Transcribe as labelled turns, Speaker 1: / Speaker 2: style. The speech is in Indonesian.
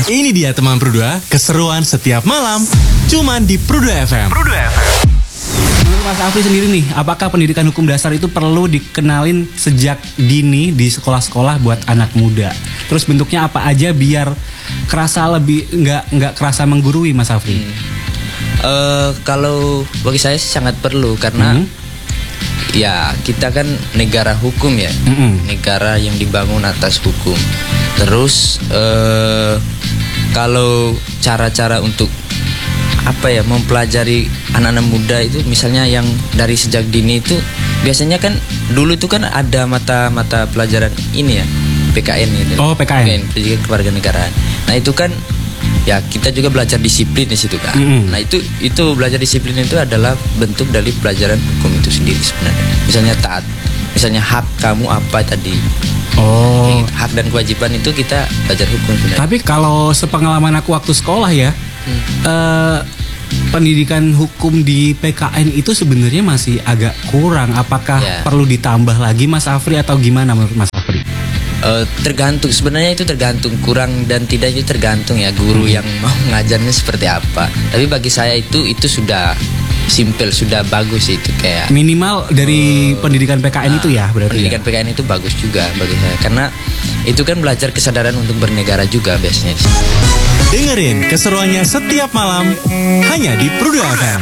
Speaker 1: Ini dia teman Pru2, keseruan setiap malam, cuman di Pru2 FM.
Speaker 2: Menurut Mas Afri sendiri nih, apakah pendidikan hukum dasar itu perlu dikenalin sejak dini di sekolah-sekolah buat anak muda? Terus bentuknya apa aja biar kerasa lebih nggak kerasa menggurui, Mas Afri?
Speaker 3: Kalau bagi saya sih sangat perlu karena ya kita kan negara hukum ya, negara yang dibangun atas hukum. Terus kalau cara-cara untuk mempelajari anak-anak muda itu, misalnya yang dari sejak dini itu biasanya kan dulu itu kan ada mata pelajaran ini ya, PKN gitu.
Speaker 2: Oh, PKN.
Speaker 3: Pendidikan Kewarganegaraan. Nah itu kan ya kita juga belajar disiplin di situ kan. Nah itu belajar disiplin itu adalah bentuk dari pelajaran hukum itu sendiri sebenarnya. Misalnya taat, misalnya hak kamu apa tadi.
Speaker 2: Oh,
Speaker 3: hak dan kewajiban itu kita belajar hukum sebenarnya.
Speaker 2: tapi kalau sepengalaman aku waktu sekolah ya, pendidikan hukum di PKN itu sebenarnya masih agak kurang. Apakah perlu ditambah lagi, Mas Afri, atau gimana menurut Mas Afri?
Speaker 3: Tergantung, sebenarnya itu tergantung, kurang dan tidak itu tergantung ya guru yang mau ngajarnya seperti apa. Tapi bagi saya itu sudah simple, sudah bagus itu, kayak
Speaker 2: minimal dari pendidikan PKN itu ya berarti.
Speaker 3: Pendidikan PKN itu bagus juga bagi saya karena itu kan belajar kesadaran untuk bernegara juga biasanya.
Speaker 1: Dengerin keseruannya setiap malam hanya di Pru2 FM.